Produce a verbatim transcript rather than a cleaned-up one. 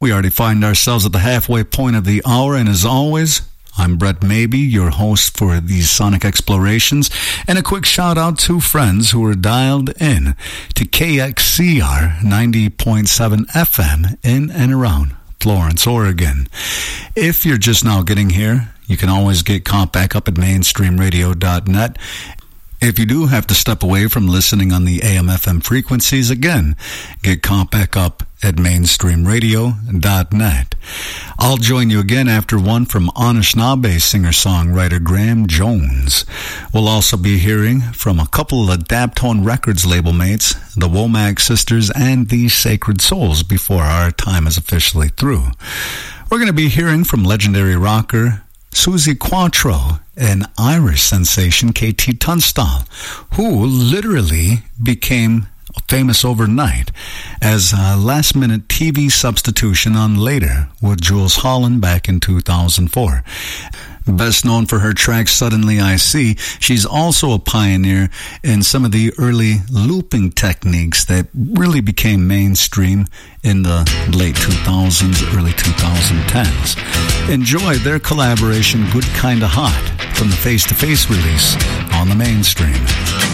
We already find ourselves at the halfway point of the hour, and as always, I'm Brett Maybe, your host for these Sonic Explorations, and a quick shout out to friends who are dialed in to K X C R ninety point seven F M in and around Florence, Oregon. If you're just now getting here, you can always get caught back up at mainstream radio dot net. If you do have to step away from listening on the A M F M frequencies, again, get caught back up at mainstream radio dot net. I'll join you again after one from Anishinaabe singer-songwriter Graham Jones. We'll also be hearing from a couple of Daptone Records label mates, the Womack Sisters and the Sacred Souls, before our time is officially through. We're going to be hearing from legendary rocker Suzi Quatro and Irish sensation K T Tunstall, who literally became famous overnight as a last-minute T V substitution on Later with Jools Holland back in two thousand four. Best known for her track Suddenly I See, she's also a pioneer in some of the early looping techniques that really became mainstream in the late two thousands, early twenty tens. Enjoy their collaboration Good Kinda Hot from the Face to Face release on the Mainstream.